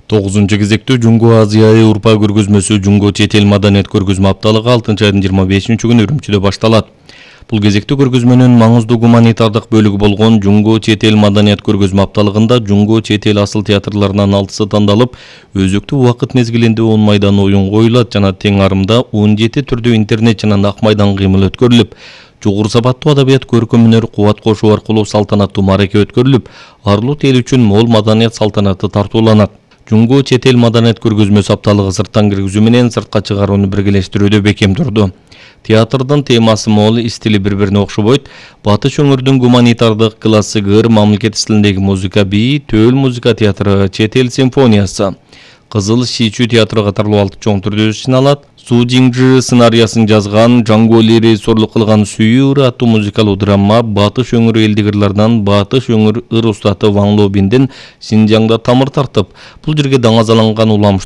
9-нчы кезекте Жунго Азия Европа көргөзмөсү Жунго чет эл маданият көргөзмө апталыгы 6-айдын 25-күнү Үрүмчүдө башталат. Бул кезекте көргөзмөнүн маңыздуу гуманитардык бөлүгү болгон Жунго чет эл маданият көргөзмө апталыгында Жунго чет эл асыл театрларынан 6сы тандалып, өзөктүү убакыт мезгилинде 10 майдан оюн коюлат жана тең арымда 17 түрдүү интернет жана ак майдан кыймыл өткөрүлүп, жогору сапаттуу адабият көркөм өнөр кубат кошуу аркылуу салтанаттуу маареке өткөрүлүп, арлуу эл үчүн мол маданият салтанаты тартууланат. Жунго чет эл маданият көргөзмөсү апталыгы сырттан киргизүү менен сыртка чыгарууну биргелештирүүдө бекем турду. Театрдын темасы мол, стили бири-бирине окшобойт. Батыш өңүрдүн гуманитардык классик ыр мамлекет стилиндеги музыка бии, төл музыка театры, чет эл симфониясы, Кызыл Шичүү театры катарлуу 6 чоң түрдө сыналат. Су Жиңжи сценариясын жазган Жаңго Ли режиссерлук кылган Сүйүү ыры аттуу музыкалуу драма Батыш өңүрү элдик ырларынан Батыш өңүр ыр устаты Ваң Лобиндин Синжаңда тамыр тартып, бул жерге даңазаланган уламыш